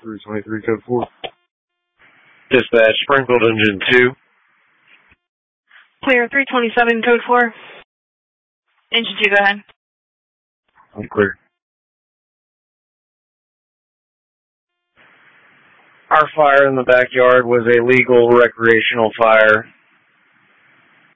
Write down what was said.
323, code 4. Dispatch, sprinkled engine 2. Clear, 327, code 4. Engine 2, go ahead. I'm clear. Our fire in the backyard was a legal recreational fire.